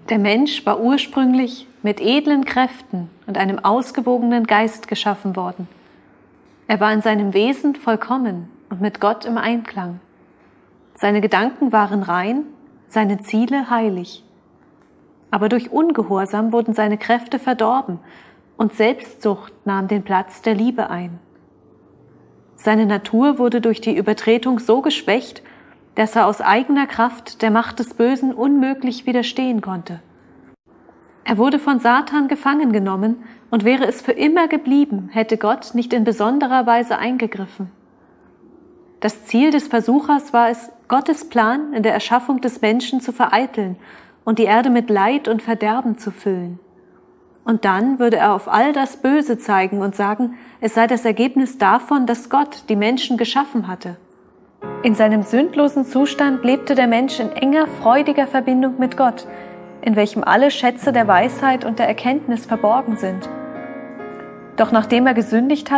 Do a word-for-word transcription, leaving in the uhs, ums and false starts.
Der Mensch war ursprünglich mit edlen Kräften und einem ausgewogenen Geist geschaffen worden. Er war in seinem Wesen vollkommen und mit Gott im Einklang. Seine Gedanken waren rein, seine Ziele heilig. Aber durch Ungehorsam wurden seine Kräfte verdorben und Selbstsucht nahm den Platz der Liebe ein. Seine Natur wurde durch die Übertretung so geschwächt, dass er aus eigener Kraft der Macht des Bösen unmöglich widerstehen konnte. Er wurde von Satan gefangen genommen und wäre es für immer geblieben, hätte Gott nicht in besonderer Weise eingegriffen. Das Ziel des Versuchers war es, Gottes Plan in der Erschaffung des Menschen zu vereiteln und die Erde mit Leid und Verderben zu füllen. Und dann würde er auf all das Böse zeigen und sagen, es sei das Ergebnis davon, dass Gott die Menschen geschaffen hatte. In seinem sündlosen Zustand lebte der Mensch in enger, freudiger Verbindung mit Gott, in welchem alle Schätze der Weisheit und der Erkenntnis verborgen sind. Doch nachdem er gesündigt hatte,